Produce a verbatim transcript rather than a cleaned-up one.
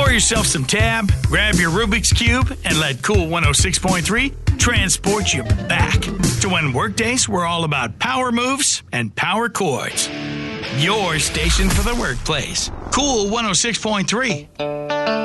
Pour yourself some Tab, grab your Rubik's Cube, and let Cool one oh six point three transport you back to when workdays were all about power moves and power chords. Your station for the workplace. Cool one oh six point three.